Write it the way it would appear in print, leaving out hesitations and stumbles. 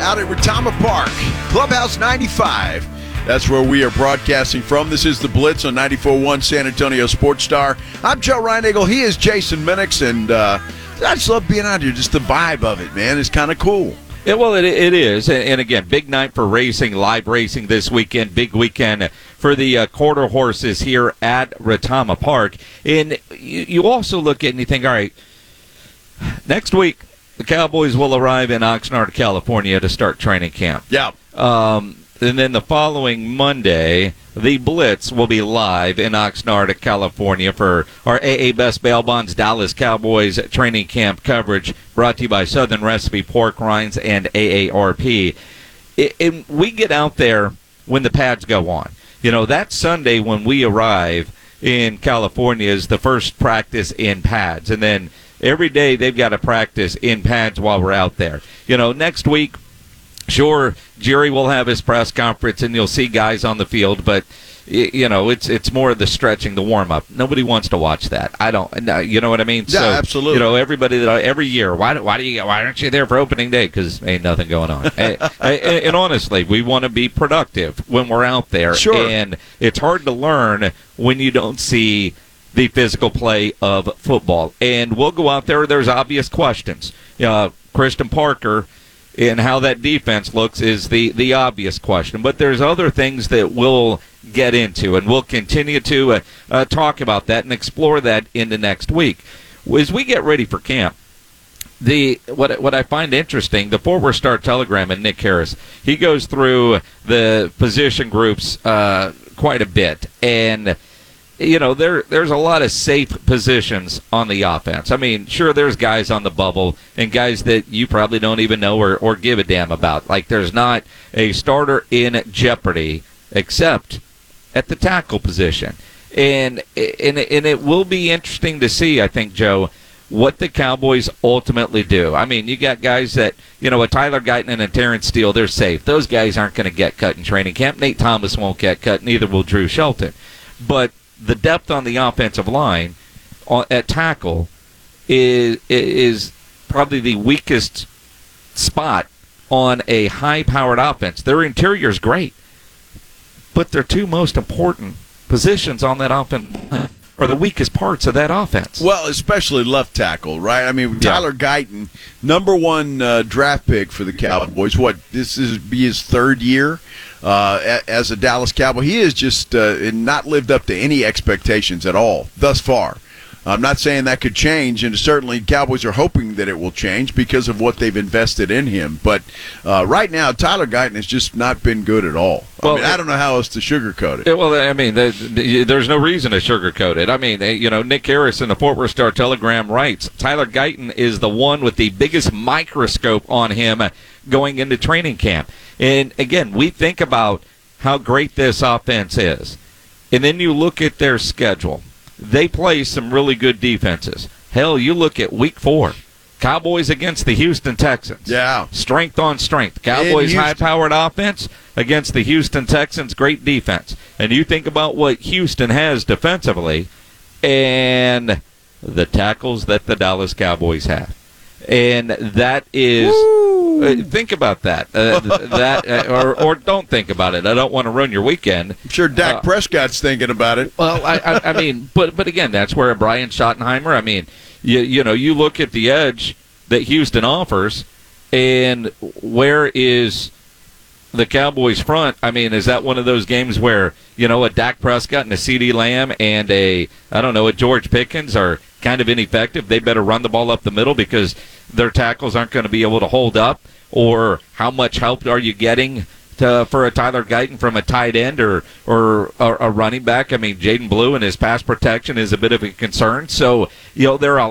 out at Retama Park, Clubhouse 95. That's where we are broadcasting from. This is The Blitz on 94.1 San Antonio Sports Star. I'm Joe Reinagle. He is Jason Minix, and I just love being out here. Just the vibe of it, man. It's kind of cool. Yeah, well, it is. And again, big night for racing, live racing this weekend. Big weekend for the quarter horses here at Retama Park. And you also look at and you think, all right, next week, the Cowboys will arrive in Oxnard, California to start training camp. Yeah. And then the following Monday, the Blitz will be live in Oxnard, California for our AA Best Bail Bonds Dallas Cowboys training camp coverage brought to you by Southern Recipe Pork Rinds and AARP. And we get out there when the pads go on. You know, that Sunday when we arrive in California is the first practice in pads. And then every day they've got to practice in pads while we're out there. You know, next week, sure, Jerry will have his press conference and you'll see guys on the field, but you know, it's more of the stretching, the warm up. Nobody wants to watch that. I don't. You know what I mean? Yeah, so, absolutely. You know, everybody that every year, why aren't you there for opening day? Because ain't nothing going on. and honestly, we want to be productive when we're out there. Sure. And it's hard to learn when you don't see the physical play of football. And we'll go out there. There's obvious questions. Christian Parker and how that defense looks is the obvious question. But there's other things that we'll get into, and we'll continue to talk about that and explore that into next week. As we get ready for camp, what I find interesting, the Fort Worth Star-Telegram and Nick Harris, he goes through the position groups quite a bit, and you know, there's a lot of safe positions on the offense. I mean, sure, there's guys on the bubble and guys that you probably don't even know or give a damn about. Like, there's not a starter in jeopardy except at the tackle position. And it will be interesting to see, I think, Joe, what the Cowboys ultimately do. I mean, you got guys that, you know, a Tyler Guyton and a Terrence Steele, they're safe. Those guys aren't going to get cut in training camp. Nate Thomas won't get cut, neither will Drew Shelton. But the depth on the offensive line at tackle is probably the weakest spot on a high-powered offense. Their interior is great, but their two most important positions on that offense are the weakest parts of that offense. Well, especially left tackle, right? I mean, Tyler Guyton, number one draft pick for the Cowboys. This is be his third year as a Dallas Cowboy. He has just not lived up to any expectations at all thus far. I'm not saying that could change, and certainly Cowboys are hoping that it will change because of what they've invested in him. But right now, Tyler Guyton has just not been good at all. Well, I don't know how else to sugarcoat it. Well, I mean, there's no reason to sugarcoat it. I mean, you know, Nick Harris in the Fort Worth Star-Telegram writes, Tyler Guyton is the one with the biggest microscope on him going into training camp. And, again, we think about how great this offense is. And then you look at their schedule. They play some really good defenses. Hell, you look at Week 4. Cowboys against the Houston Texans. Yeah. Strength on strength. Cowboys high-powered offense against the Houston Texans, great defense. And you think about what Houston has defensively and the tackles that the Dallas Cowboys have. And that is think about that. Or don't think about it. I don't want to ruin your weekend. I'm sure Dak Prescott's thinking about it. Well, I mean, but again, that's where Brian Schottenheimer, I mean, you know, you look at the edge that Houston offers, and where is the Cowboys front? I mean, is that one of those games where, you know, a Dak Prescott and a CeeDee Lamb and a George Pickens are kind of ineffective? They better run the ball up the middle because their tackles aren't going to be able to hold up. Or how much help are you getting for a Tyler Guyton from a tight end or a running back? I mean, Jaden Blue and his pass protection is a bit of a concern. So, you know, there are